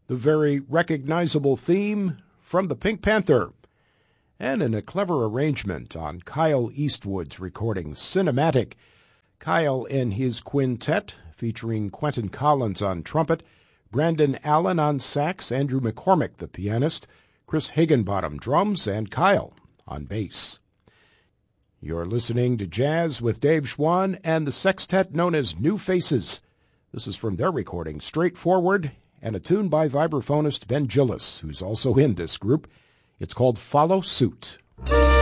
the very recognizable theme from the Pink Panther, and in a clever arrangement on Kyle Eastwood's recording Cinematic, Kyle and his quintet featuring Quentin Collins on trumpet, Brandon Allen on sax, Andrew McCormick the pianist, Chris Higginbottom drums, and Kyle on bass. You're listening to Jazz with Dave Schwann and the sextet known as New Faces. This is from their recording, Straightforward, and a tune by vibraphonist Ben Gillis, who's also in this group. It's called Follow Suit.